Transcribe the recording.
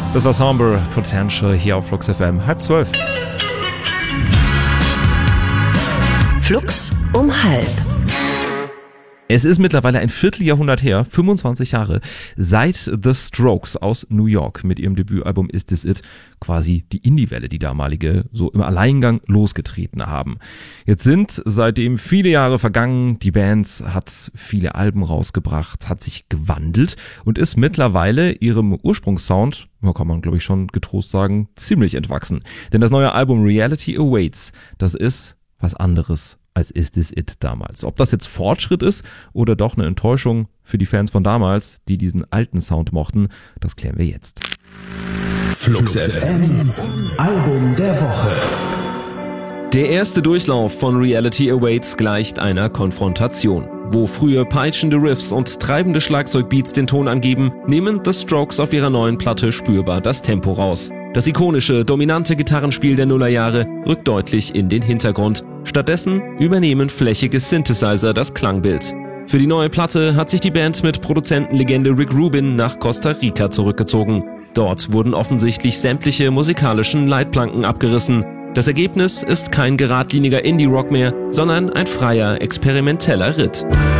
Das war Somber Potential hier auf Flux FM, 11:30. Flux um 11. Es ist mittlerweile ein Vierteljahrhundert her, 25 Jahre, seit The Strokes aus New York mit ihrem Debütalbum Is This It quasi die Indie-Welle, die damalige, so im Alleingang losgetreten haben. Jetzt sind seitdem viele Jahre vergangen, die Band hat viele Alben rausgebracht, hat sich gewandelt und ist mittlerweile ihrem Ursprungssound, kann man glaube ich schon getrost sagen, ziemlich entwachsen. Denn das neue Album Reality Awaits, das ist was anderes als Is This It damals. Ob das jetzt Fortschritt ist oder doch eine Enttäuschung für die Fans von damals, die diesen alten Sound mochten, das klären wir jetzt. Flux FM, Album der Woche. Der erste Durchlauf von Reality Awaits gleicht einer Konfrontation. Wo früher peitschende Riffs und treibende Schlagzeugbeats den Ton angeben, nehmen The Strokes auf ihrer neuen Platte spürbar das Tempo raus. Das ikonische, dominante Gitarrenspiel der Nullerjahre rückt deutlich in den Hintergrund. Stattdessen übernehmen flächige Synthesizer das Klangbild. Für die neue Platte hat sich die Band mit Produzentenlegende Rick Rubin nach Costa Rica zurückgezogen. Dort wurden offensichtlich sämtliche musikalischen Leitplanken abgerissen. Das Ergebnis ist kein geradliniger Indie-Rock mehr, sondern ein freier, experimenteller Ritt.